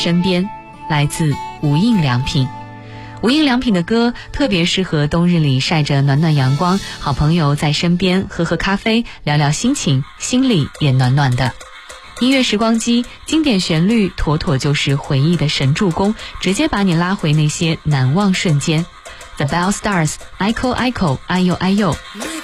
身边，来自无印良品。无印良品的歌特别适合冬日里晒着暖暖阳光，好朋友在身边喝喝咖啡，聊聊心情，心里也暖暖的。音乐时光机，经典旋律妥妥就是回忆的神助攻，直接把你拉回那些难忘瞬间。The Bell Stars， Aiko Aiko， 哎呦哎呦。